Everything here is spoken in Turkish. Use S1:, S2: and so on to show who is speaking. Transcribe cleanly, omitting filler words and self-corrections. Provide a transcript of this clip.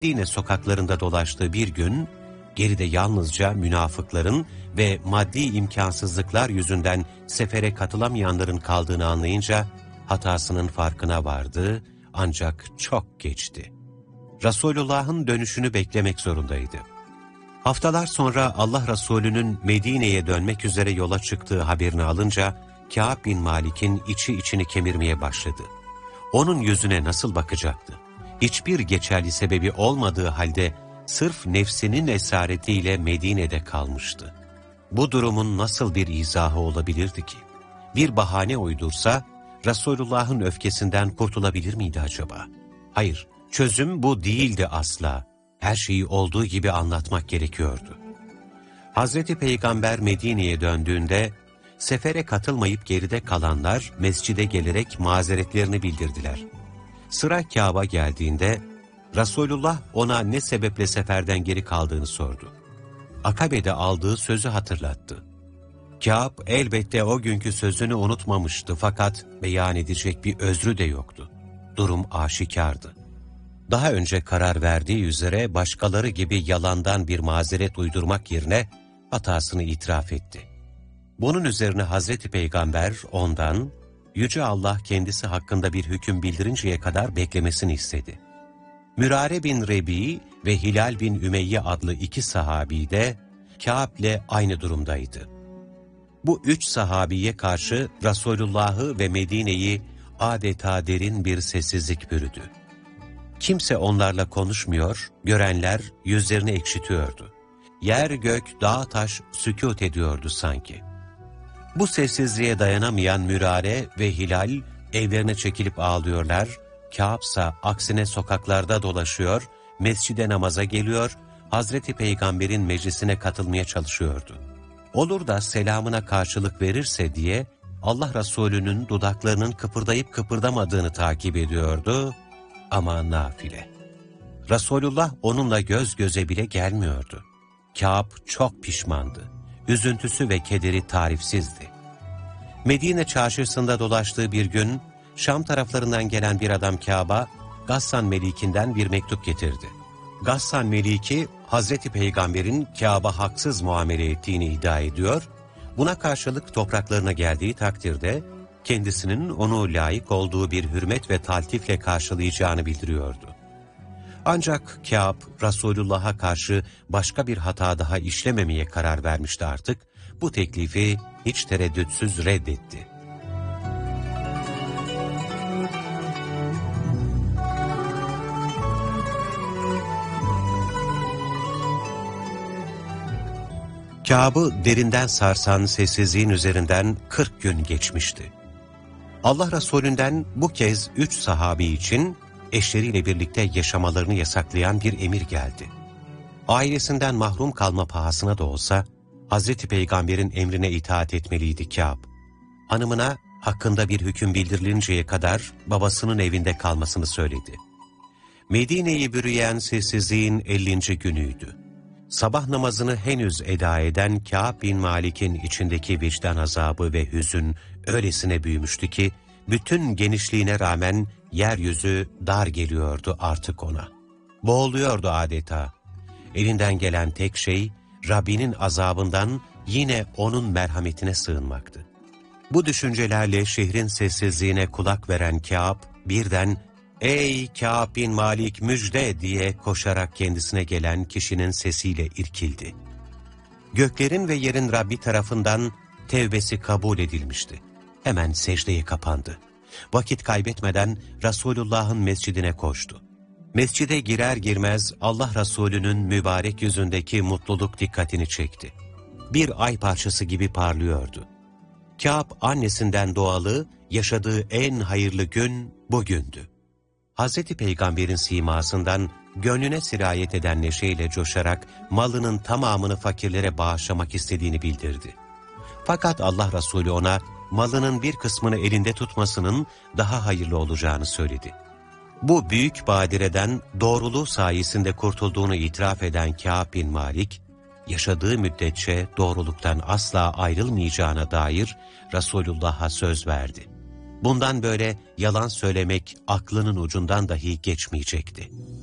S1: Medine sokaklarında dolaştığı bir gün, geride yalnızca münafıkların ve maddi imkansızlıklar yüzünden sefere katılamayanların kaldığını anlayınca hatasının farkına vardı, ancak çok geçti. Resulullah'ın dönüşünü beklemek zorundaydı. Haftalar sonra Allah Resulü'nün Medine'ye dönmek üzere yola çıktığı haberini alınca Kâb bin Malik'in içini kemirmeye başladı. Onun yüzüne nasıl bakacaktı? Hiçbir geçerli sebebi olmadığı halde sırf nefsinin esaretiyle Medine'de kalmıştı. Bu durumun nasıl bir izahı olabilirdi ki? Bir bahane uydursa Resulullah'ın öfkesinden kurtulabilir miydi acaba? Hayır, çözüm bu değildi asla. Her şeyi olduğu gibi anlatmak gerekiyordu. Hazreti Peygamber Medine'ye döndüğünde sefere katılmayıp geride kalanlar mescide gelerek mazeretlerini bildirdiler. Sıra Kâb'a geldiğinde Resulullah ona ne sebeple seferden geri kaldığını sordu. Akabe'de aldığı sözü hatırlattı. Kâb elbette o günkü sözünü unutmamıştı fakat beyan edecek bir özrü de yoktu. Durum aşikardı. Daha önce karar verdiği üzere başkaları gibi yalandan bir mazeret uydurmak yerine hatasını itiraf etti. Bunun üzerine Hazreti Peygamber ondan, Yüce Allah kendisi hakkında bir hüküm bildirinceye kadar beklemesini istedi. Mürare bin Rebi ve Hilal bin Ümeyye adlı iki sahabi de Kâb'le aynı durumdaydı. Bu üç sahabiye karşı Resulullah'ı ve Medine'yi adeta derin bir sessizlik bürüdü. Kimse onlarla konuşmuyor, görenler yüzlerini ekşitiyordu. Yer gök, dağ taş sükût ediyordu sanki. Bu sessizliğe dayanamayan Mürare ve Hilal evlerine çekilip ağlıyorlar, Kâb'sa aksine sokaklarda dolaşıyor, mescide namaza geliyor, Hazreti Peygamber'in meclisine katılmaya çalışıyordu. Olur da selamına karşılık verirse diye Allah Resulü'nün dudaklarının kıpırdayıp kıpırdamadığını takip ediyordu ama nafile. Resulullah onunla göz göze bile gelmiyordu. Kâb çok pişmandı. Üzüntüsü ve kederi tarifsizdi. Medine çarşısında dolaştığı bir gün, Şam taraflarından gelen bir adam Kâb'a, Gassan Melik'inden bir mektup getirdi. Gassan Melik'i, Hazreti Peygamber'in Kâb'a haksız muamele ettiğini iddia ediyor, buna karşılık topraklarına geldiği takdirde, kendisinin onu layık olduğu bir hürmet ve taltifle karşılayacağını bildiriyordu. Ancak Kâb, Resulullah'a karşı başka bir hata daha işlememeye karar vermişti artık, bu teklifi hiç tereddütsüz reddetti. Kâb'ı derinden sarsan sessizliğin üzerinden 40 gün geçmişti. Allah Resulü'nden bu kez 3 sahabi için eşleriyle birlikte yaşamalarını yasaklayan bir emir geldi. Ailesinden mahrum kalma pahasına da olsa Hazreti Peygamber'in emrine itaat etmeliydi Kâb. Hanımına hakkında bir hüküm bildirilinceye kadar babasının evinde kalmasını söyledi. Medine'yi bürüyen sessizliğin 50. günüydü. Sabah namazını henüz eda eden Kâb bin Malik'in içindeki vicdan azabı ve hüzün öylesine büyümüştü ki, bütün genişliğine rağmen yeryüzü dar geliyordu artık ona. Boğuluyordu adeta. Elinden gelen tek şey, Rabbinin azabından yine onun merhametine sığınmaktı. Bu düşüncelerle şehrin sessizliğine kulak veren Kâb, birden "Ey Kâb bin Malik müjde!" diye koşarak kendisine gelen kişinin sesiyle irkildi. Göklerin ve yerin Rabbi tarafından tevbesi kabul edilmişti. Hemen secdeye kapandı. Vakit kaybetmeden Resulullah'ın mescidine koştu. Mescide girer girmez Allah Resulü'nün mübarek yüzündeki mutluluk dikkatini çekti. Bir ay parçası gibi parlıyordu. Kâb annesinden doğalı, yaşadığı en hayırlı gün bugündü. Hazreti Peygamber'in simasından gönlüne sirayet eden neşeyle coşarak malının tamamını fakirlere bağışlamak istediğini bildirdi. Fakat Allah Resulü ona malının bir kısmını elinde tutmasının daha hayırlı olacağını söyledi. Bu büyük badireden doğruluğu sayesinde kurtulduğunu itiraf eden Kâb bin Malik, yaşadığı müddetçe doğruluktan asla ayrılmayacağına dair Resulullah'a söz verdi. Bundan böyle yalan söylemek aklının ucundan dahi geçmeyecekti.